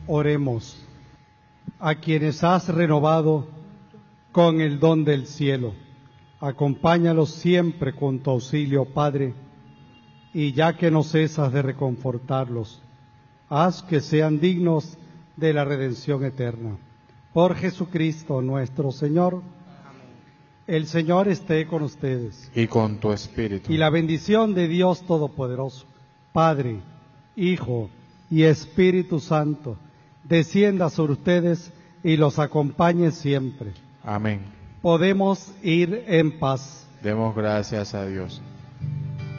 Oremos. A quienes has renovado con el don del cielo, acompáñalos siempre con tu auxilio, Padre, y ya que no cesas de reconfortarlos, haz que sean dignos de la redención eterna. Por Jesucristo nuestro Señor. El Señor esté con ustedes. Y con tu espíritu. Y la bendición de Dios Todopoderoso, Padre, Hijo y Espíritu Santo, descienda sobre ustedes y los acompañe siempre. Amén. Podemos ir en paz. Demos gracias a Dios.